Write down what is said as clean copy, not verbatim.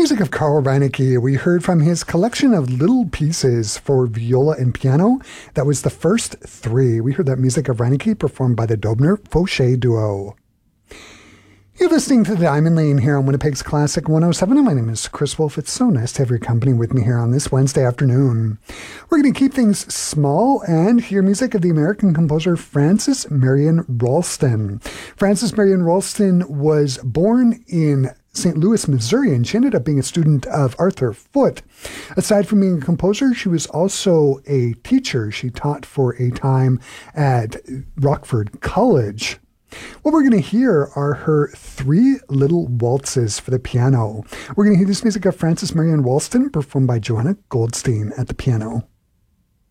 music of Carl Reinecke, we heard from his collection of little pieces for viola and piano. That was the first three. We heard that music of Reinecke performed by the Dobner-Fauché Duo. You're listening to The Diamond Lane here on Winnipeg's Classic 107, and my name is Chris Wolf. It's so nice to have your company with me here on this Wednesday afternoon. We're going to keep things small and hear music of the American composer Frances Marion Ralston. Frances Marion Ralston was born in St. Louis, Missouri, and she ended up being a student of Arthur Foote. Aside from being a composer, she was also a teacher. She taught for a time at Rockford College. What we're going to hear are her three little waltzes for the piano. We're going to hear this music of Frances Marion Ralston performed by Johanna Goldstein at the piano.